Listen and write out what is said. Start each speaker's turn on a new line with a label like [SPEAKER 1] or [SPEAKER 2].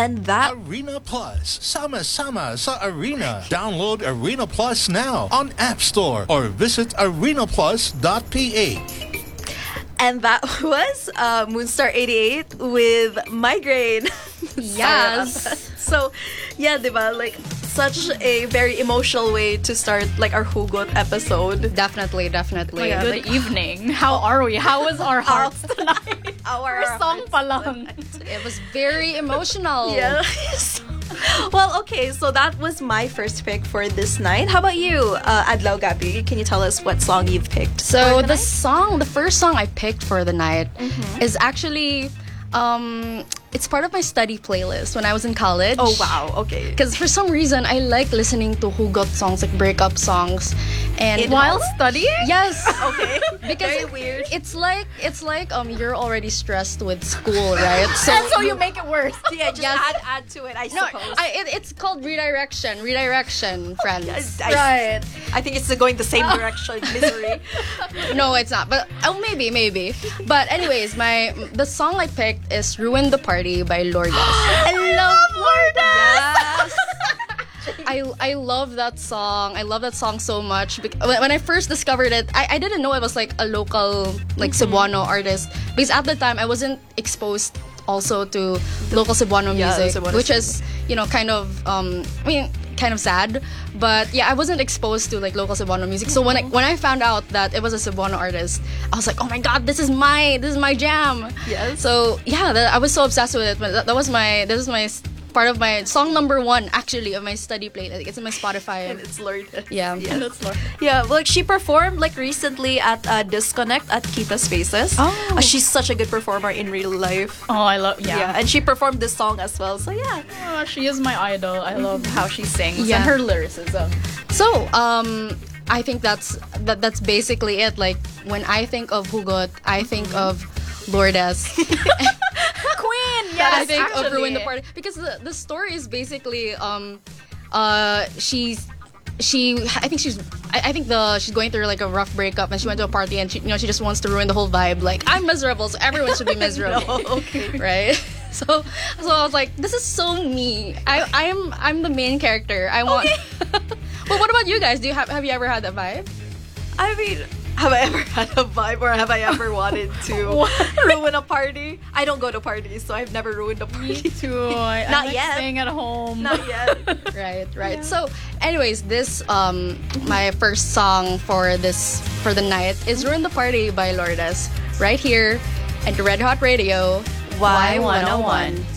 [SPEAKER 1] And that
[SPEAKER 2] Arena Plus. Sama-sama sa Arena. Download Arena Plus now on App Store or visit arenaplus.ph.
[SPEAKER 1] And that was Moonstar 88 with Migraine.
[SPEAKER 3] Yes.
[SPEAKER 1] So, yeah, diba? Like, such a very emotional way to start like our Hugot episode.
[SPEAKER 3] Definitely.
[SPEAKER 1] Yeah,
[SPEAKER 4] Good
[SPEAKER 1] like-
[SPEAKER 4] evening. How are we? How was our hearts tonight?
[SPEAKER 1] Our
[SPEAKER 4] First song pa lang.
[SPEAKER 3] It was very emotional.
[SPEAKER 1] Yeah. Well, okay, so that was my first pick for this night. How about you, Adlaw Gabi? Can you tell us what song you've picked?
[SPEAKER 3] So
[SPEAKER 1] for the night?
[SPEAKER 3] the first song I picked for the night is actually, it's part of my study playlist when I was in college.
[SPEAKER 1] Oh wow, okay.
[SPEAKER 3] Because for some reason I like listening to Hugot songs, like breakup songs, and
[SPEAKER 4] While studying?
[SPEAKER 3] yes,
[SPEAKER 1] Okay.
[SPEAKER 3] because
[SPEAKER 1] Very weird.
[SPEAKER 3] It's like you're already stressed with school, right?
[SPEAKER 4] And so you make it worse.
[SPEAKER 1] Yeah, just
[SPEAKER 3] Yes.
[SPEAKER 1] add to it, I
[SPEAKER 3] No,
[SPEAKER 1] suppose.
[SPEAKER 3] it's called redirection, friends.
[SPEAKER 1] I think it's going the same direction, misery.
[SPEAKER 3] No, it's not. But maybe. But anyways, the song I picked is "Ruin the Party" by Lourdes.
[SPEAKER 1] I love
[SPEAKER 3] Yes. I love that song. I love that song so much. When I first discovered it, I didn't know it was like a local, like Cebuano artist. Because at the time, I wasn't exposed also to local Cebuano music,
[SPEAKER 1] Cebuano
[SPEAKER 3] which is, kind of, kind of sad. But yeah, I wasn't exposed to like local Cebuano music. So when I found out that it was a Cebuano artist, I was like, oh my god, this is my jam.
[SPEAKER 1] Yes.
[SPEAKER 3] So yeah, I was so obsessed with it. This was my part of my song number 1 actually of my study playlist. It's in my Spotify.
[SPEAKER 1] And it's Lourdes.
[SPEAKER 3] Yeah.
[SPEAKER 1] That's Lourdes. Yeah, like she performed like recently at Disconnect at Kita Spaces.
[SPEAKER 3] Oh.
[SPEAKER 1] She's such a good performer in real life.
[SPEAKER 4] Oh, I love,
[SPEAKER 1] Yeah, and she performed this song as well. So yeah.
[SPEAKER 4] Oh, she is my idol. I love how she sings
[SPEAKER 3] Yeah.
[SPEAKER 4] and her lyricism.
[SPEAKER 3] So I think that's basically it. Like when I think of Hugot, I think of Lourdes.
[SPEAKER 4] Queen, yes,
[SPEAKER 3] I think of
[SPEAKER 4] actually.
[SPEAKER 3] Ruin the Party because the story is basically she's going through like a rough breakup and she went to a party and she just wants to ruin the whole vibe. Like, I'm miserable, so everyone should be miserable.
[SPEAKER 1] No, okay.
[SPEAKER 3] Right? So I was like, this is so me. I'm the main character. I want. But what about you guys? Have you ever had that vibe?
[SPEAKER 1] I mean, have I ever had a vibe or have I ever wanted to ruin a party? I don't go to parties, so I've never ruined a party.
[SPEAKER 4] Too. I
[SPEAKER 1] Not
[SPEAKER 4] like
[SPEAKER 1] yet.
[SPEAKER 4] staying at home.
[SPEAKER 1] Not yet.
[SPEAKER 3] Right. So anyways, this my first song for the night is Ruin the Party by Lourdes right here at the Red Hot Radio
[SPEAKER 4] Y101.